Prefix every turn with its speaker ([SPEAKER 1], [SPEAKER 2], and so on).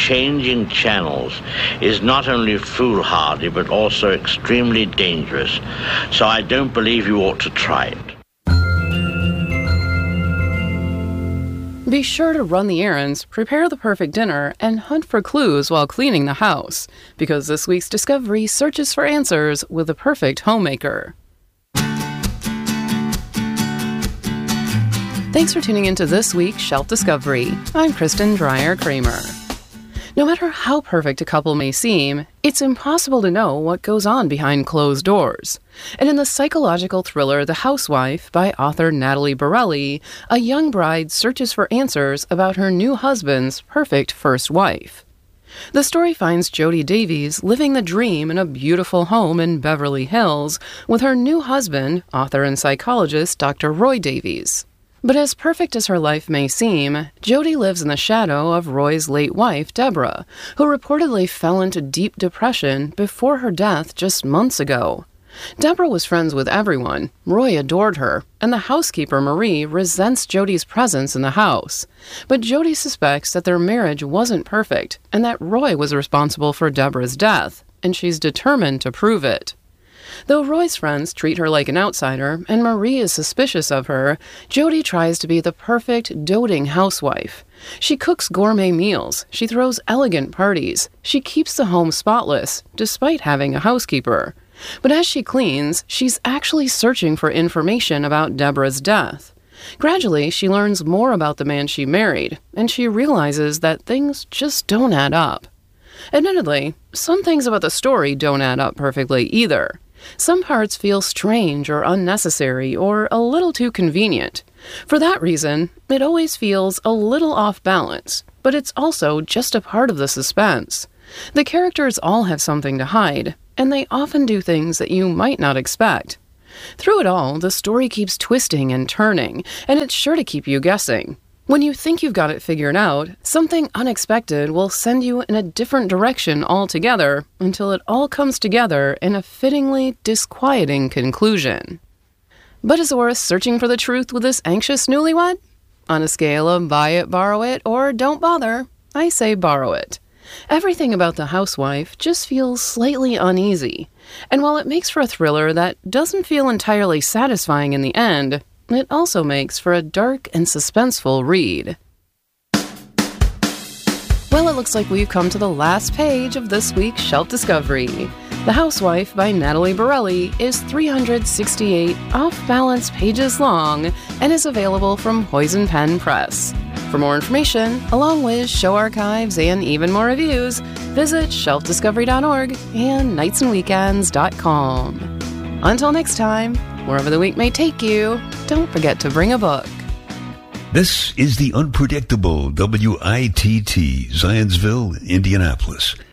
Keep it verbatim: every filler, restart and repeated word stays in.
[SPEAKER 1] changing channels is not only foolhardy but also extremely dangerous. So I don't believe you ought to try it.
[SPEAKER 2] Be sure to run the errands, prepare the perfect dinner, and hunt for clues while cleaning the house, because this week's discovery searches for answers with the perfect homemaker. Thanks for tuning into this week's Shelf Discovery. I'm Kristen Dreyer-Kramer. No matter how perfect a couple may seem, it's impossible to know what goes on behind closed doors. And in the psychological thriller The Housewife by author Natalie Borelli, a young bride searches for answers about her new husband's perfect first wife. The story finds Jody Davies living the dream in a beautiful home in Beverly Hills with her new husband, author and psychologist Doctor Roy Davies. But as perfect as her life may seem, Jody lives in the shadow of Roy's late wife, Deborah, who reportedly fell into deep depression before her death just months ago. Deborah was friends with everyone. Roy adored her, and the housekeeper, Marie, resents Jody's presence in the house. But Jody suspects that their marriage wasn't perfect, and that Roy was responsible for Deborah's death, and she's determined to prove it. Though Roy's friends treat her like an outsider, and Marie is suspicious of her, Jody tries to be the perfect, doting housewife. She cooks gourmet meals, she throws elegant parties, she keeps the home spotless, despite having a housekeeper. But as she cleans, she's actually searching for information about Deborah's death. Gradually, she learns more about the man she married, and she realizes that things just don't add up. Admittedly, some things about the story don't add up perfectly either. Some parts feel strange or unnecessary or a little too convenient. For that reason, it always feels a little off balance, but it's also just a part of the suspense. The characters all have something to hide, and they often do things that you might not expect. Through it all, the story keeps twisting and turning, and it's sure to keep you guessing. When you think you've got it figured out, something unexpected will send you in a different direction altogether until it all comes together in a fittingly disquieting conclusion. But is it worth searching for the truth with this anxious newlywed? On a scale of buy it, borrow it, or don't bother, I say borrow it. Everything about The Housewife just feels slightly uneasy, and while it makes for a thriller that doesn't feel entirely satisfying in the end, it also makes for a dark and suspenseful read. Well, it looks like we've come to the last page of this week's Shelf Discovery. The Housewife by Natalie Borelli is three hundred sixty-eight off-balance pages long and is available from Poison Pen Press. For more information, along with show archives and even more reviews, visit shelf discovery dot org and nights and weekends dot com. Until next time, wherever the week may take you, don't forget to bring a book.
[SPEAKER 3] This is the unpredictable W I T T, Zionsville, Indianapolis.